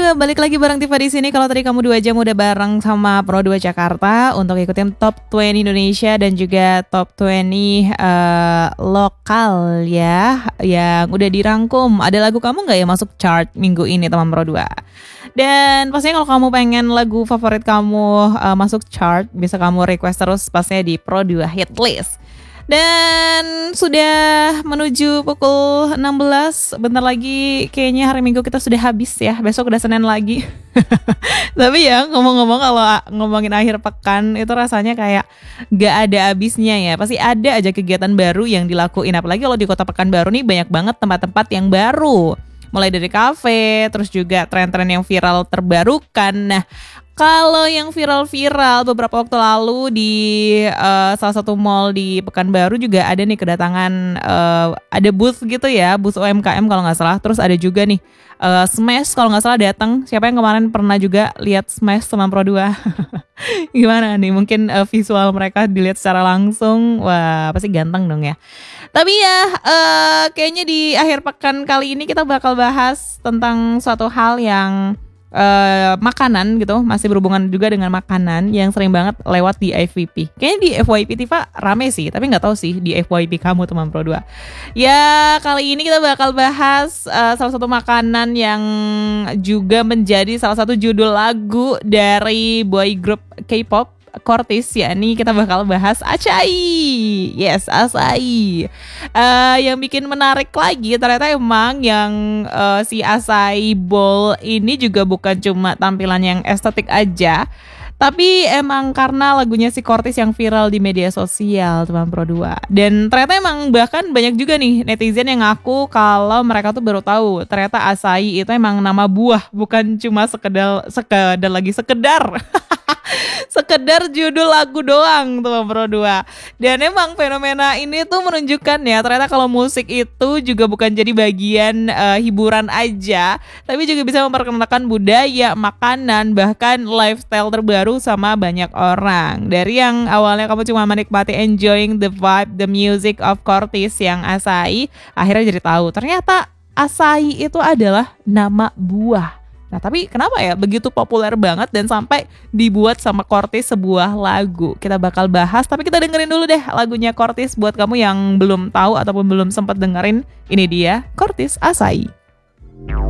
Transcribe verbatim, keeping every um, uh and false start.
Halo, balik lagi bareng Tifa di sini. Kalau tadi kamu dua jam udah bareng sama Pro dua Jakarta untuk ikutin Top dua puluh Indonesia dan juga Top dua puluh uh, lokal ya, yang udah dirangkum. Ada lagu kamu nggak ya masuk chart minggu ini teman Pro dua? Dan pastinya kalau kamu pengen lagu favorit kamu uh, masuk chart, bisa kamu request terus pastinya di Pro dua Hit List. Dan sudah menuju pukul enam belas, bentar lagi kayaknya hari Minggu kita sudah habis ya. Besok udah Senin lagi. Tapi ya ngomong-ngomong, kalau ngomongin akhir pekan itu rasanya kayak gak ada habisnya ya. Pasti ada aja kegiatan baru yang dilakuin. Apalagi kalau di Kota Pekanbaru nih banyak banget tempat-tempat yang baru. Mulai dari kafe, terus juga tren-tren yang viral terbarukan. Nah, kalau yang viral-viral beberapa waktu lalu di uh, salah satu mall di Pekanbaru juga ada nih kedatangan, uh, ada booth gitu ya, booth U M K M kalau nggak salah. Terus ada juga nih uh, Smash kalau nggak salah datang. Siapa yang kemarin pernah juga lihat Smash sama Pro dua? Gimana nih? Mungkin uh, visual mereka dilihat secara langsung, wah pasti ganteng dong ya. Tapi ya uh, kayaknya di akhir pekan kali ini kita bakal bahas tentang suatu hal yang Uh, makanan gitu, masih berhubungan juga dengan makanan yang sering banget lewat di F Y P. Kayaknya di F Y P Tifa rame sih, tapi nggak tahu sih di F Y P kamu teman Pro dua. Ya kali ini kita bakal bahas uh, salah satu makanan yang juga menjadi salah satu judul lagu dari boy group K-pop Kortis, yakni kita bakal bahas acai. Yes, acai. Uh, yang bikin menarik lagi ternyata emang yang uh, si acai bowl ini juga bukan cuma tampilan yang estetik aja, tapi emang karena lagunya si Kortis yang viral di media sosial teman Pro dua. Dan ternyata emang bahkan banyak juga nih netizen yang ngaku kalau mereka tuh baru tahu ternyata acai itu emang nama buah, bukan cuma sekedar sekedar lagi sekedar sekedar judul lagu doang tuh Pro dua. Dan emang fenomena ini tuh menunjukkan ya ternyata kalau musik itu juga bukan jadi bagian uh, hiburan aja, tapi juga bisa memperkenalkan budaya, makanan, bahkan lifestyle terbaru sama banyak orang. Dari yang awalnya kamu cuma menikmati enjoying the vibe, the music of Kortis yang acai, akhirnya jadi tahu ternyata acai itu adalah nama buah. Nah tapi kenapa ya begitu populer banget dan sampai dibuat sama Kortis sebuah lagu? Kita bakal bahas, tapi kita dengerin dulu deh lagunya Kortis buat kamu yang belum tahu ataupun belum sempat dengerin. Ini dia Kortis Acai.